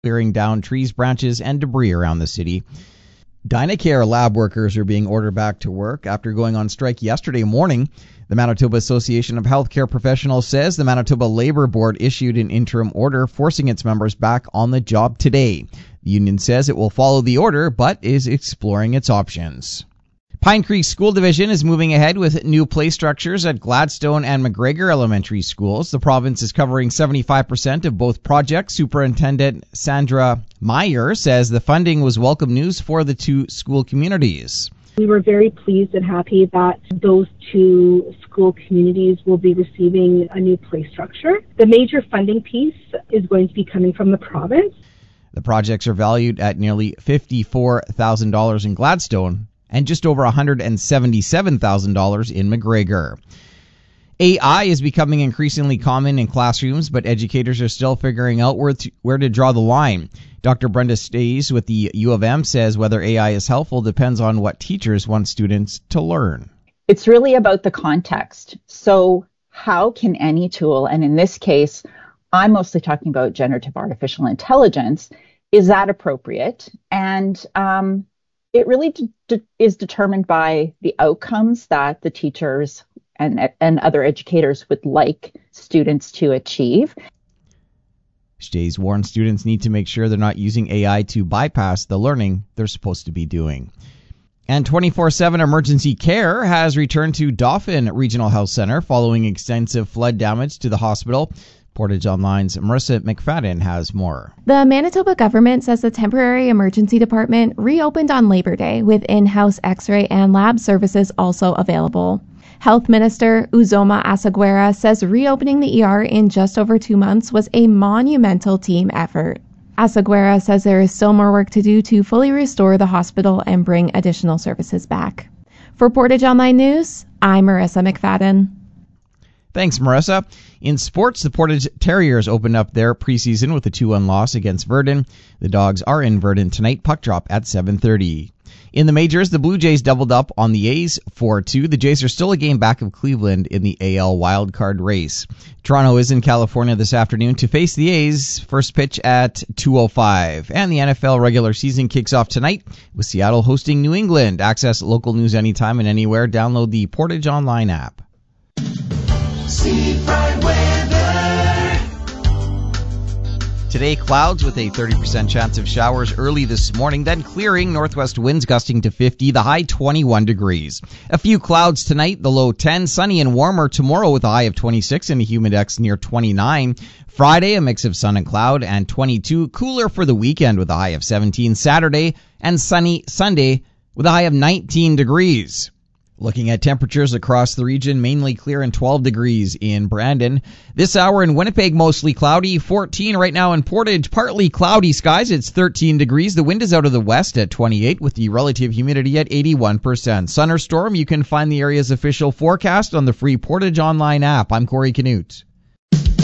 clearing down trees, branches, and debris around the city. Dynacare lab workers are being ordered back to work after going on strike yesterday morning. The Manitoba Association of Healthcare Professionals says the Manitoba Labour Board issued an interim order forcing its members back on the job today. The union says it will follow the order but is exploring its options. Pine Creek School Division is moving ahead with new play structures at Gladstone and McGregor Elementary Schools. The province is covering 75% of both projects. Superintendent Sandra Meyer says the funding was welcome news for the two school communities. We were very pleased and happy that those two school communities will be receiving a new play structure. The major funding piece is going to be coming from the province. The projects are valued at nearly $54,000 in Gladstone and just over $177,000 in McGregor. AI is becoming increasingly common in classrooms, but educators are still figuring out where to draw the line. Dr. Brenda Stays with the U of M says whether AI is helpful depends on what teachers want students to learn. It's really about the context. So how can any tool, and in this case, I'm mostly talking about generative artificial intelligence, is that appropriate? And it really is determined by the outcomes that the teachers and other educators would like students to achieve. Stays warns students need to make sure they're not using AI to bypass the learning they're supposed to be doing. And 24/7 emergency care has returned to Dauphin Regional Health Center following extensive flood damage to the hospital. Portage Online's Marissa McFadden has more. The Manitoba government says the temporary emergency department reopened on Labor Day with in-house x-ray and lab services also available. Health Minister Uzoma Asaguera says reopening the ER in just over 2 months was a monumental team effort. Asaguera says there is still more work to do to fully restore the hospital and bring additional services back. For Portage Online News, I'm Marissa McFadden. Thanks, Marissa. In sports, the Portage Terriers opened up their preseason with a 2-1 loss against Verdun. The Dogs are in Verdun tonight, puck drop at 7:30. In the majors, the Blue Jays doubled up on the A's 4-2. The Jays are still a game back of Cleveland in the AL wildcard race. Toronto is in California this afternoon to face the A's. First pitch at 2:05. And the NFL regular season kicks off tonight with Seattle hosting New England. Access local news anytime and anywhere. Download the Portage Online app. Seafront weather. Today, clouds with a 30% chance of showers early this morning, then clearing, northwest winds gusting to 50, the high 21 degrees. A few clouds tonight, the low 10, sunny and warmer tomorrow with a high of 26 and a humidex near 29. Friday, a mix of sun and cloud and 22, cooler for the weekend with a high of 17. Saturday and sunny Sunday with a high of 19 degrees. Looking at temperatures across the region, mainly clear and 12 degrees in Brandon. This hour in Winnipeg, mostly cloudy. 14 right now in Portage, partly cloudy skies. It's 13 degrees. The wind is out of the west at 28 with the relative humidity at 81%. Sun or storm, you can find the area's official forecast on the free Portage Online app. I'm Corey Canute.